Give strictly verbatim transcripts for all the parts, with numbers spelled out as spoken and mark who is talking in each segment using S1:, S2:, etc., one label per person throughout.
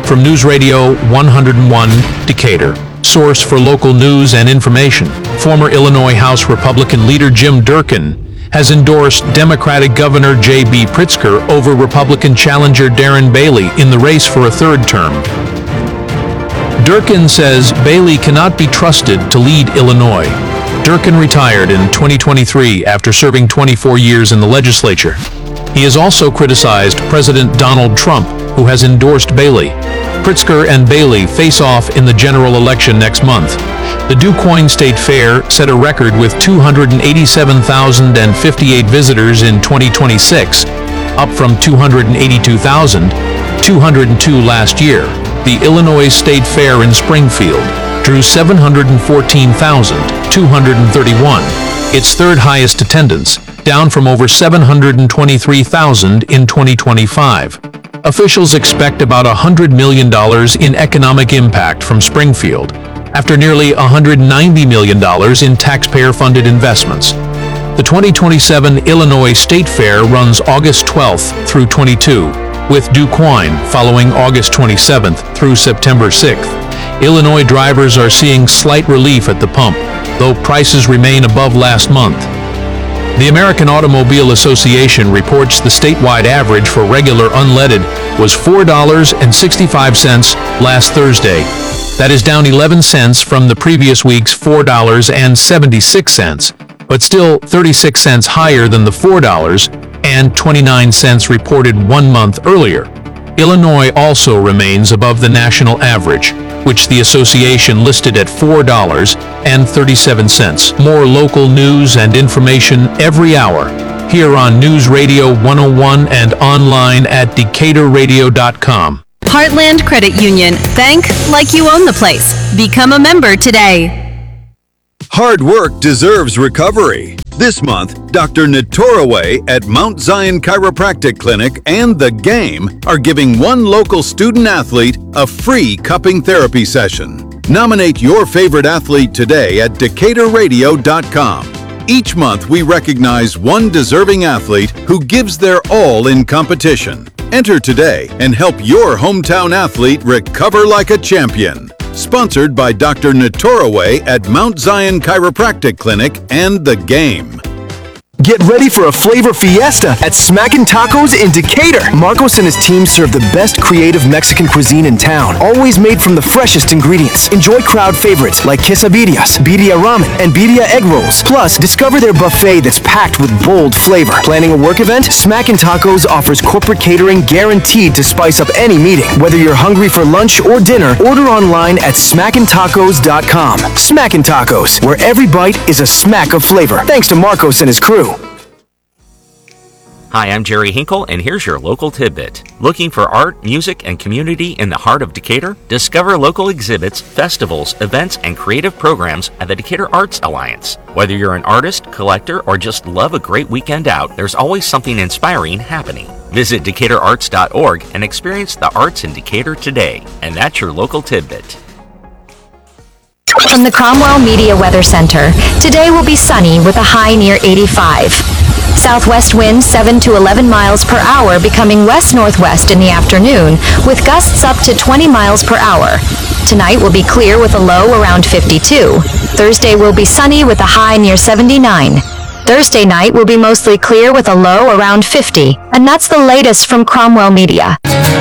S1: From News Radio one oh one, Decatur, source for local news and information, former Illinois House Republican leader Jim Durkin has endorsed Democratic Governor J B Pritzker over Republican challenger Darren Bailey in the race for a third term. Durkin says Bailey cannot be trusted to lead Illinois. Durkin retired in twenty twenty-three after serving twenty-four years in the legislature. He has also criticized President Donald Trump, who has endorsed Bailey. Pritzker and Bailey face off in the general election next month. The DuQuoin State Fair set a record with two hundred eighty-seven thousand fifty-eight visitors in twenty twenty-six, up from two hundred eighty-two thousand two hundred two last year. The Illinois State Fair in Springfield drew seven hundred fourteen thousand two hundred thirty-one, its third highest attendance, down from over seven hundred twenty-three thousand in twenty twenty-five. Officials expect about one hundred million dollars in economic impact from Springfield, after nearly one hundred ninety million dollars in taxpayer-funded investments. The twenty twenty-seven Illinois State Fair runs August twelfth through twenty-second, with DuQuoin following August twenty-seventh through September sixth. Illinois drivers are seeing slight relief at the pump, though prices remain above last month. The American Automobile Association reports the statewide average for regular unleaded was four dollars and sixty-five cents last Thursday. That is down eleven cents from the previous week's four dollars and seventy-six cents, but still thirty-six cents higher than the four dollars and twenty-nine cents reported one month earlier. Illinois also remains above the national average, which the association listed at four dollars and thirty-seven cents. More local news and information every hour here on News Radio one oh one and online at decatur radio dot com.
S2: Heartland Credit Union. Bank like you own the place. Become a member today.
S3: Hard work deserves recovery. This month, Doctor Natoraway at Mount Zion Chiropractic Clinic and The Game are giving one local student athlete a free cupping therapy session. Nominate your favorite athlete today at decatur radio dot com. Each month, we recognize one deserving athlete who gives their all in competition. Enter today and help your hometown athlete recover like a champion. Sponsored by Doctor Natoraway at Mount Zion Chiropractic Clinic and The Game.
S4: Get ready for a flavor fiesta at Smackin' Tacos in Decatur. Marcos and his team serve the best creative Mexican cuisine in town, always made from the freshest ingredients. Enjoy crowd favorites like quesadillas, birria ramen, and birria egg rolls. Plus, discover their buffet that's packed with bold flavor. Planning a work event? Smackin' Tacos offers corporate catering guaranteed to spice up any meeting. Whether you're hungry for lunch or dinner, order online at smackin tacos dot com. Smackin' Tacos, where every bite is a smack of flavor. Thanks to Marcos and his crew.
S5: Hi, I'm Jerry Hinkle, and here's your local tidbit. Looking for art, music, and community in the heart of Decatur? Discover local exhibits, festivals, events, and creative programs at the Decatur Arts Alliance. Whether you're an artist, collector, or just love a great weekend out, there's always something inspiring happening. Visit decatur arts dot org and experience the arts in Decatur today. And that's your local tidbit.
S6: From the Cromwell Media Weather Center, today will be sunny with a high near eighty-five. Southwest winds seven to eleven miles per hour, becoming west-northwest in the afternoon, with gusts up to twenty miles per hour. Tonight will be clear with a low around fifty-two. Thursday will be sunny with a high near seventy-nine. Thursday night will be mostly clear with a low around fifty. And that's the latest from Cromwell Media.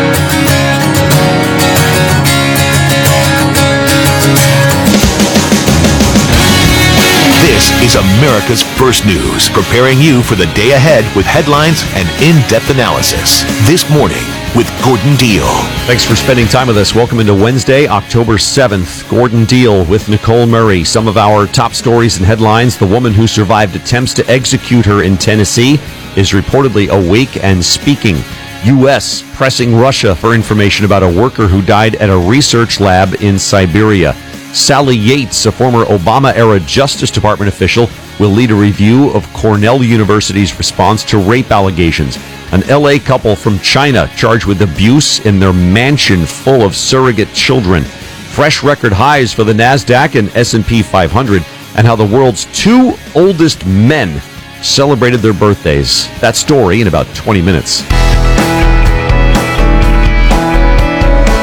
S7: This is America's First News, preparing you for the day ahead with headlines and in-depth analysis. This morning with Gordon Deal.
S8: Thanks for spending time with us. Welcome into Wednesday, October seventh. Gordon Deal with Nicole Murray. Some of our top stories and headlines. The woman who survived attempts to execute her in Tennessee is reportedly awake and speaking. U S pressing Russia for information about a worker who died at a research lab in Siberia. Sally Yates, a former Obama-era Justice Department official, will lead a review of Cornell University's response to rape allegations. An L A couple from China charged with abuse in their mansion full of surrogate children. Fresh record highs for the NASDAQ and S and P five hundred, and how the world's two oldest men celebrated their birthdays. That story in about twenty minutes.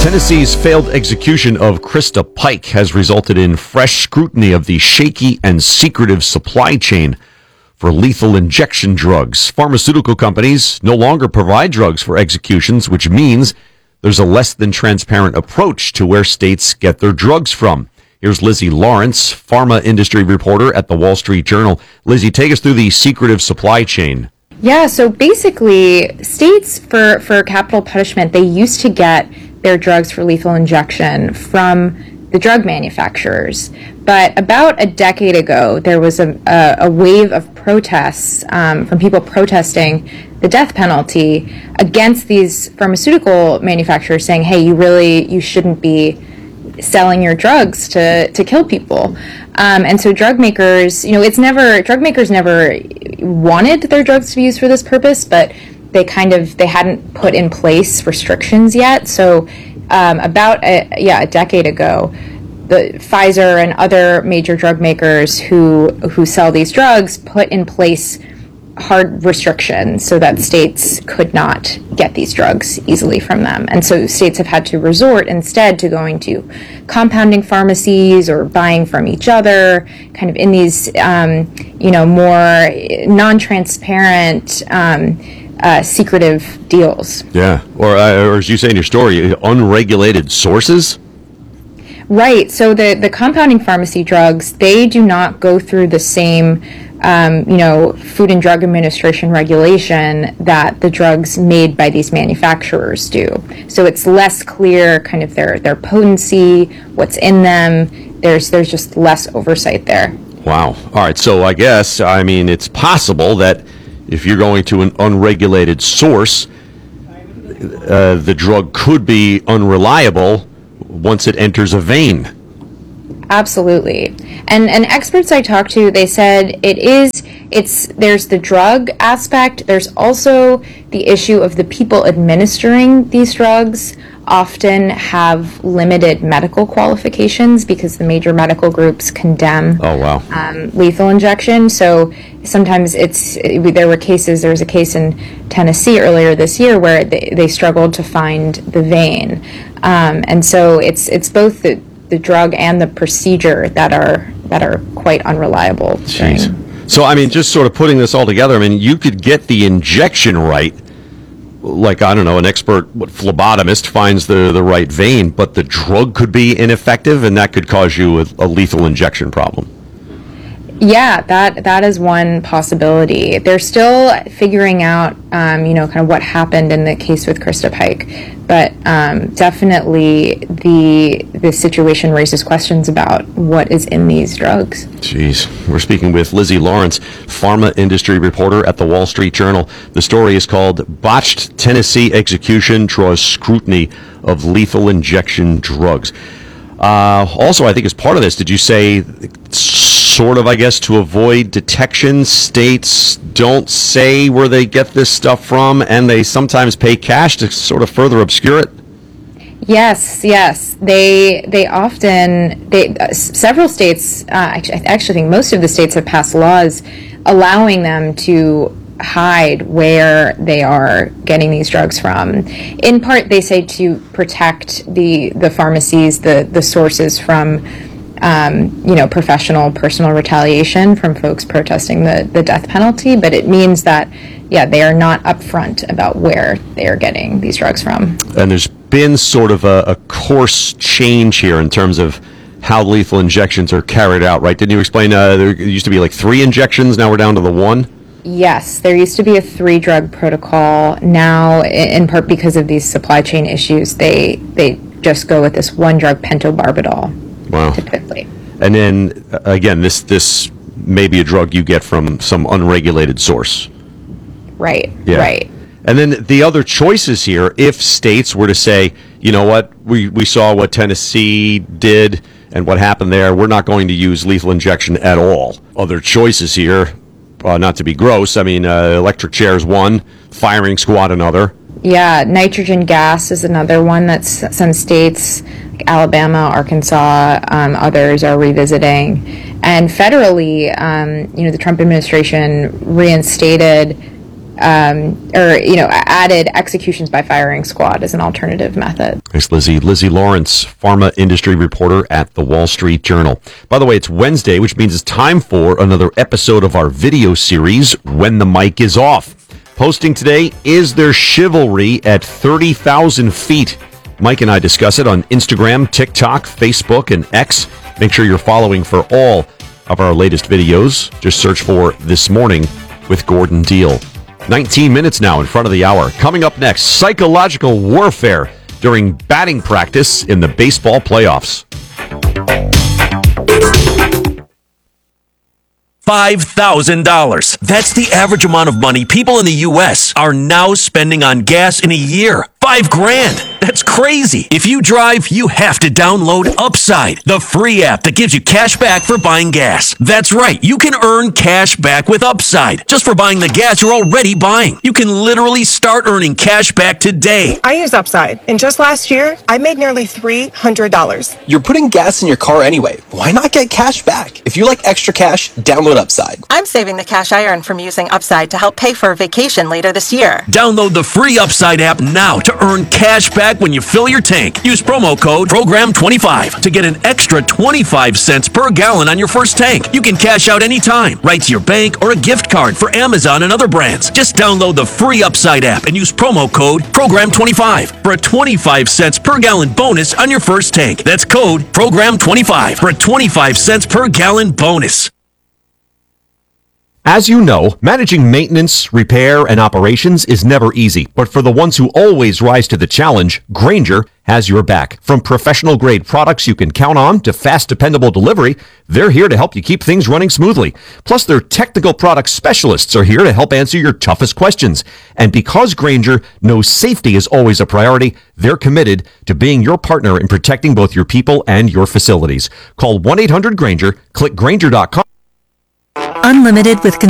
S8: Tennessee's failed execution of Krista Pike has resulted in fresh scrutiny of the shaky and secretive supply chain for lethal injection drugs. Pharmaceutical companies no longer provide drugs for executions, which means there's a less than transparent approach to where states get their drugs from. Here's Lizzie Lawrence, pharma industry reporter at the Wall Street Journal. Lizzie, take us through the secretive supply chain.
S9: Yeah, so basically, states, for, for capital punishment, they used to get their drugs for lethal injection from the drug manufacturers. But about a decade ago, there was a, a, a wave of protests um, from people protesting the death penalty against these pharmaceutical manufacturers, saying, hey, you really, you shouldn't be selling your drugs to, to kill people. Um, and so drug makers, you know, it's never, drug makers never wanted their drugs to be used for this purpose, but they kind of, they hadn't put in place restrictions yet. So um, about, a, yeah, a decade ago, the Pfizer and other major drug makers who who sell these drugs put in place hard restrictions so that states could not get these drugs easily from them. And so states have had to resort instead to going to compounding pharmacies or buying from each other, kind of in these, um, you know, more non-transparent, um, uh, secretive deals.
S8: Yeah, or, uh, or as you say in your story, unregulated sources?
S9: Right. So the, the compounding pharmacy drugs, they do not go through the same Um, you know, Food and Drug Administration regulation that the drugs made by these manufacturers do. So it's less clear kind of their, their potency, what's in them. There's there's just less oversight there.
S8: Wow. All right. So I guess, I mean, it's possible that if you're going to an unregulated source, uh, the drug could be unreliable once it enters a vein.
S9: Absolutely. And and experts I talked to, they said it is, it's, there's the drug aspect, there's also the issue of the people administering these drugs often have limited medical qualifications because the major medical groups condemn
S8: oh, wow.
S9: um, lethal injection. So sometimes it's, it, there were cases, there was a case in Tennessee earlier this year where they, they struggled to find the vein. Um, and so it's it's both the the drug and the procedure that are that are quite unreliable.
S8: Jeez. So, I mean, just sort of putting this all together, I mean, you could get the injection right, like, I don't know, an expert what, phlebotomist finds the, the right vein, but the drug could be ineffective, and that could cause you a, a lethal injection problem.
S9: Yeah, that that is one possibility. They're still figuring out, um, you know, kind of what happened in the case with Krista Pike, but um, definitely the the situation raises questions about what is in these drugs.
S8: Jeez. We're speaking with Lizzie Lawrence, pharma industry reporter at the Wall Street Journal. The story is called Botched Tennessee Execution Draws Scrutiny of Lethal Injection Drugs. Uh, also, I think as part of this, did you say sort of, I guess, to avoid detection, states don't say where they get this stuff from, and they sometimes pay cash to sort of further obscure it?
S9: Yes, yes. They they often, they uh, several states, uh, actually, I actually think most of the states have passed laws allowing them to hide where they are getting these drugs from. In part, they say to protect the, the pharmacies, the, the sources from Um, you know, professional, personal retaliation from folks protesting the, the death penalty, but it means that, yeah, they are not upfront about where they are getting these drugs from.
S8: And there's been sort of a, a course change here in terms of how lethal injections are carried out, right? Didn't you explain uh, there used to be like three injections, now we're down to the one?
S9: Yes, there used to be a three-drug protocol. Now, in part because of these supply chain issues, they they just go with this one-drug pentobarbital.
S8: Wow.
S9: Typically.
S8: And then, again, this this may be a drug you get from some unregulated source.
S9: Right,
S8: yeah.
S9: right.
S8: And then the other choices here, if states were to say, you know what, we, we saw what Tennessee did and what happened there, we're not going to use lethal injection at all. Other choices here, uh, not to be gross, I mean, uh, electric chair is one, firing squad another.
S9: Yeah, nitrogen gas is another one that some states, like Alabama, Arkansas, um, others are revisiting. And federally, um, you know, the Trump administration reinstated um, or you know, added executions by firing squad as an alternative method.
S8: Thanks, Lizzie. Lizzie Lawrence, pharma industry reporter at the Wall Street Journal. By the way, it's Wednesday, which means it's time for another episode of our video series, When the Mic is Off. Posting today, Is There Chivalry at thirty thousand feet? Mike and I discuss it on Instagram, TikTok, Facebook, and X. Make sure you're following for all of our latest videos. Just search for This Morning with Gordon Deal. nineteen minutes now in front of the hour. Coming up next, psychological warfare during batting practice in the baseball playoffs.
S10: five thousand dollars. That's the average amount of money people in the U S are now spending on gas in a year. Five grand. That's crazy. If you drive, you have to download Upside, the free app that gives you cash back for buying gas. That's right. You can earn cash back with Upside just for buying the gas you're already buying. You can literally start earning cash back today.
S11: I use Upside, and just last year, I made nearly three hundred dollars.
S12: You're putting gas in your car anyway. Why not get cash back? If you like extra cash, download Upside.
S11: I'm saving the cash I earned from using Upside to help pay for a vacation later this year.
S10: Download the free Upside app now to earn cash back when you fill your tank. Use promo code program twenty-five to get an extra twenty-five cents per gallon on your first tank. You can cash out anytime, right to your bank or a gift card for Amazon and other brands. Just download the free Upside app and use promo code program twenty-five for a twenty-five cents per gallon bonus on your first tank. That's code program twenty-five for a twenty-five cents per gallon bonus.
S8: As you know, managing maintenance, repair, and operations is never easy. But for the ones who always rise to the challenge, Grainger has your back. From professional-grade products you can count on to fast, dependable delivery, they're here to help you keep things running smoothly. Plus, their technical product specialists are here to help answer your toughest questions. And because Grainger knows safety is always a priority, they're committed to being your partner in protecting both your people and your facilities. Call one eight hundred Grainger, click Grainger dot com.
S13: Unlimited with